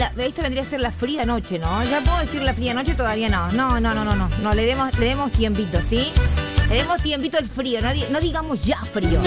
esta vendría a ser la fría noche, ¿no? Ya puedo decir la fría noche, todavía no. No, le demos tiempito, ¿sí? Le demos tiempito al frío, no digamos ya frío.